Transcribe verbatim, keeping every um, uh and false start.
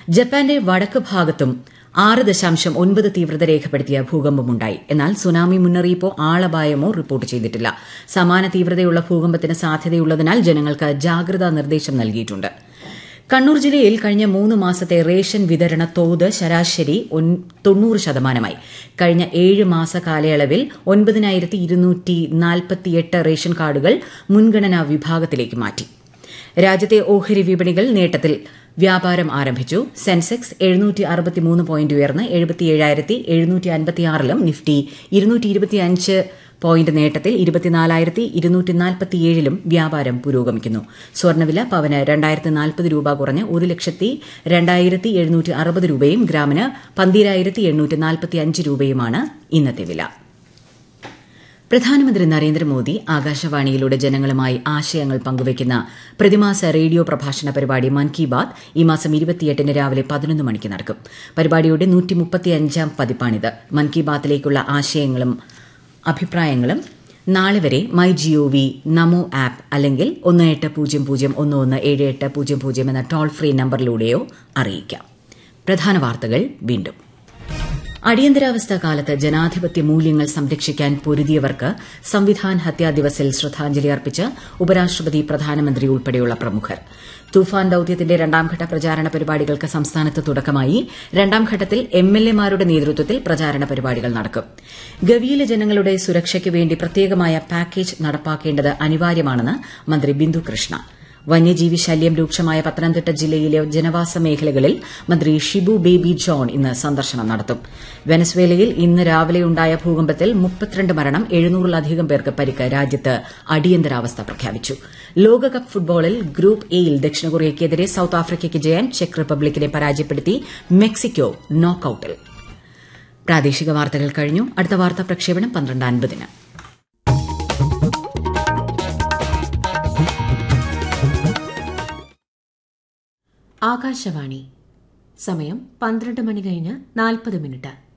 ജപ്പാന്റെ വടക്ക് ഭാഗത്തും ആറ് ദശാംശം ഒൻപത് തീവ്രത രേഖപ്പെടുത്തിയ ഭൂകമ്പമുണ്ടായി. എന്നാൽ സുനാമി മുന്നറിയിപ്പോ ആളപായമോ റിപ്പോർട്ട് ചെയ്തിട്ടില്ല. സമാന തീവ്രതയുള്ള ഭൂകമ്പത്തിന് സാധ്യതയുള്ളതിനാൽ ജനങ്ങൾക്ക് ജാഗ്രതാ നിർദ്ദേശം നൽകിയിട്ടുണ്ട്. കണ്ണൂർ ജില്ലയിൽ കഴിഞ്ഞ മൂന്ന് മാസത്തെ റേഷൻ വിതരണ തോത് ശരാശരി തൊണ്ണൂറ് ശതമാനമായി. കഴിഞ്ഞ ഏഴ് മാസ കാലയളവിൽ ഒൻപതിനായിരത്തി ഇരുന്നൂറ്റി നാൽപ്പത്തിയെട്ട് റേഷൻ കാർഡുകൾ മുൻഗണനാ വിഭാഗത്തിലേക്ക് മാറ്റി. രാജ്യത്തെ ഓഹരി വിപണികൾ നേട്ടത്തിൽ വ്യാപാരം ആരംഭിച്ചു. സെൻസെക്സ് എഴുന്നൂറ്റി അറുപത്തിമൂന്ന് പോയിന്റ് ഉയർന്ന് എഴുപത്തിയേഴായിരത്തി എഴുന്നൂറ്റി അൻപത്തിയാറിലും നിഫ്റ്റി ഇരുന്നൂറ്റി ഇരുപത്തിയഞ്ച് പോയിന്റ് നേട്ടത്തിൽ ഇരുപത്തിനാലായിരത്തി ഇരുന്നൂറ്റി നാൽപ്പത്തിയേഴിലും വ്യാപാരം പുരോഗമിക്കുന്നു. സ്വർണ്ണവില പവന് രണ്ടായിരത്തി നാൽപ്പത് രൂപ കുറഞ്ഞ് ഒരു ലക്ഷത്തി രണ്ടായിരത്തി എഴുന്നൂറ്റി അറുപത് രൂപയും ഗ്രാമിന് പന്തിരായിരത്തി എണ്ണൂറ്റി നാൽപ്പത്തി അഞ്ച് രൂപയുമാണ് ഇന്നത്തെ വില. പ്രധാനമന്ത്രി നരേന്ദ്രമോദി ആകാശവാണിയിലൂടെ ജനങ്ങളുമായി ആശയങ്ങൾ പങ്കുവയ്ക്കുന്ന പ്രതിമാസ റേഡിയോ പ്രഭാഷണ പരിപാടി മൻ കി ബാത് ഈ മാസം ഇരുപത്തിയെട്ടിന് രാവിലെ പതിനൊന്ന് മണിക്ക് നടക്കും. പരിപാടിയുടെ നൂറ്റി മുപ്പത്തിയഞ്ചാം പതിപ്പാണിത്. മൻ കി ബാത്തിലേക്കുള്ള ആശയങ്ങളും അഭിപ്രായങ്ങളും നാളെ വരെ മൈ ജിഒവി, നമോ ആപ്പ് അല്ലെങ്കിൽ ഒന്ന് എട്ട് പൂജ്യം പൂജ്യം ഒന്ന് ഒന്ന് ഏഴ് എട്ട് പൂജ്യം പൂജ്യം എന്ന ടോൾ ഫ്രീ നമ്പറിലൂടെയോ അറിയിക്കാം. പ്രധാന വാർത്തകൾ വീണ്ടും. അടിയന്തരാവസ്ഥ കാലത്ത് ജനാധിപത്യ മൂല്യങ്ങൾ സംരക്ഷിക്കാൻ പൊരുതിയവർക്ക് സംവിധാൻ ഹത്യാ ദിവസിൽ ശ്രദ്ധാഞ്ജലി അർപ്പിച്ച് ഉപരാഷ്ട്രപതി, പ്രധാനമന്ത്രി ഉൾപ്പെടെയുള്ള പ്രമുഖർ. തൂഫാൻ ദൌത്യത്തിന്റെ രണ്ടാംഘട്ട പ്രചാരണ പരിപാടികൾക്ക് സംസ്ഥാനത്ത് തുടക്കമായി. രണ്ടാം ഘട്ടത്തിൽ എംഎൽഎമാരുടെ നേതൃത്വത്തിൽ പ്രചാരണ പരിപാടികൾ നടക്കും. ഗവിയിലെ ജനങ്ങളുടെ സുരക്ഷയ്ക്ക് വേണ്ടി പ്രത്യേകമായ പാക്കേജ് നടപ്പാക്കേണ്ടത് അനിവാര്യമാണെന്ന് മന്ത്രി ബിന്ദു കൃഷ്ണ. വന്യജീവി ശല്യം രൂക്ഷമായ പത്തനംതിട്ട ജില്ലയിലെ ജനവാസ മേഖലകളിൽ മന്ത്രി ഷിബു ബേബി ജോൺ ഇന്ന് സന്ദർശനം നടത്തും. വെനസ്വേലയിൽ ഇന്ന് രാവിലെയുണ്ടായ ഭൂകമ്പത്തിൽ മുപ്പത്തിരണ്ട് മരണം, എഴുന്നൂറിലധികം പേർക്ക് പരിക്ക്. രാജ്യത്ത് അടിയന്തരാവസ്ഥ പ്രഖ്യാപിച്ചു. ലോകകപ്പ് ഫുട്ബോളിൽ ഗ്രൂപ്പ് എയിൽ ദക്ഷിണ കൊറിയയ്ക്കെതിരെ സൌത്ത് ആഫ്രിക്കയ്ക്ക് ജയം. ചെക്ക് റിപ്പബ്ലിക്കിനെ പരാജയപ്പെടുത്തി മെക്സിക്കോ നോക്കൌട്ടിൽ. പ്രാദേശിക വാർത്തകൾ കഴിഞ്ഞു. അടുത്ത വാർത്താ പ്രക്ഷേപണം പന്ത്രണ്ട് അൻപതിന്. ആകാശവാണി. സമയം പന്ത്രണ്ട് മണി കഴിഞ്ഞ് നാൽപ്പത് മിനിറ്റ്.